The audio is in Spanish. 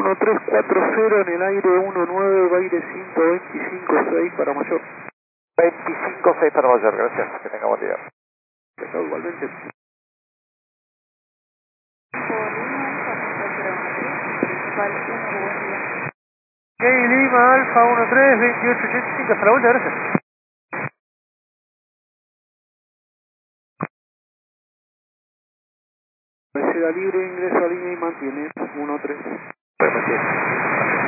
1340 en el aire 19, aire 125.6 para mayor. 25.6 para mayor, gracias, que tenga buen día. Pesado igualmente. Lima Alfa 13, 2885, hasta la vuelta, gracias. Receda libre, ingreso a línea y mantiene 13.